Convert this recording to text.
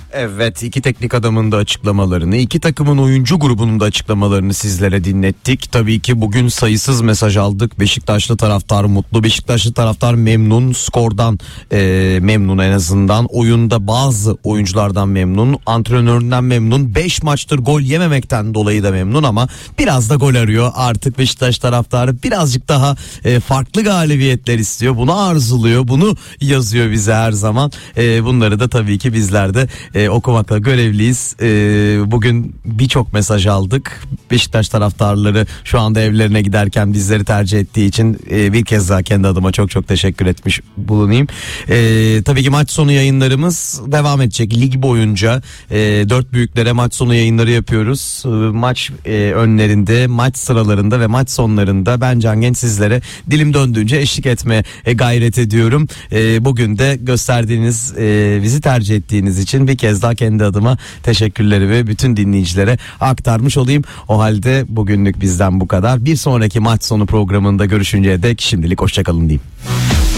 Evet, iki teknik adamın da açıklamalarını, iki takımın oyuncu grubunun da açıklamalarını sizlere dinlettik. Tabii ki bugün sayısız mesaj aldık. Beşiktaşlı taraftar mutlu, Beşiktaşlı taraftar memnun, skordan memnun en azından. Oyunda bazı oyunculardan memnun, antrenöründen memnun. 5 maçtır gol yememekten dolayı da memnun ama biraz da gol arıyor. Artık Beşiktaş taraftarı birazcık daha farklı galibiyetler istiyor. Bunu arzuluyor, bunu yazıyor bize her zaman. Bunları da tabii ki bizler de okumakla görevliyiz. Bugün birçok mesaj aldık. Beşiktaş taraftarları şu anda evlerine giderken bizleri tercih ettiği için bir kez daha kendi adıma çok teşekkür etmiş bulunayım. Tabii ki maç sonu yayınlarımız devam edecek lig boyunca. 4 büyüklere maç sonu yayınları yapıyoruz. Maç önlerinde, maç sıralarında ve maç sonlarında ben Can Genç sizlere dilim döndüğünce eşlik etmeye gayret ediyorum. Bugün de gösterdiğiniz, bizi tercih ettiğiniz için bir kez daha kendi adıma teşekkürlerimi bütün dinleyicilere aktarmış olayım. O halde bugünlük bizden bu kadar. Bir sonraki maç sonu programında görüşünceye dek şimdilik hoşçakalın diyeyim.